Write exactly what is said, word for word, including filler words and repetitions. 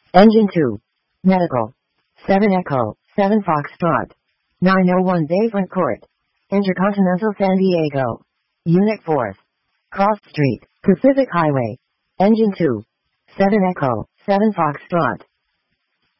Engine two. Medical. seven Echo, seven Foxtrot. nine oh one Bayfront Court. Intercontinental San Diego. Unit fourth. Cross Street, Pacific Highway. Engine two. seven Echo, seven Foxtrot.